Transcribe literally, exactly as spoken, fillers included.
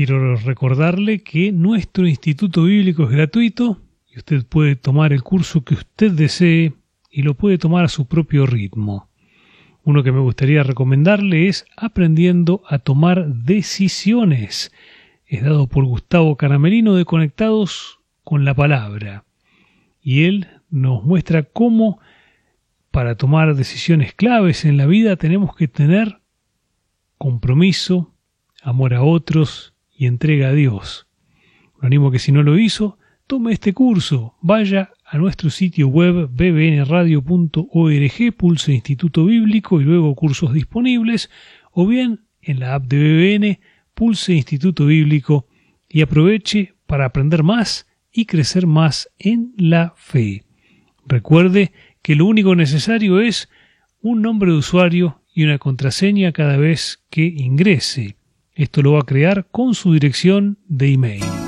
quiero recordarle que nuestro Instituto Bíblico es gratuito y usted puede tomar el curso que usted desee y lo puede tomar a su propio ritmo. Uno que me gustaría recomendarle es Aprendiendo a tomar decisiones. Es dado por Gustavo Caramelino de Conectados con la Palabra. Y él nos muestra cómo para tomar decisiones claves en la vida tenemos que tener compromiso, amor a otros y entrega a Dios. Lo animo a que si no lo hizo, tome este curso, vaya a nuestro sitio web b b n radio punto org, pulse Instituto Bíblico y luego cursos disponibles, o bien en la app de B B N, pulse Instituto Bíblico y aproveche para aprender más y crecer más en la fe. Recuerde que lo único necesario es un nombre de usuario y una contraseña cada vez que ingrese. Esto lo va a crear con su dirección de email.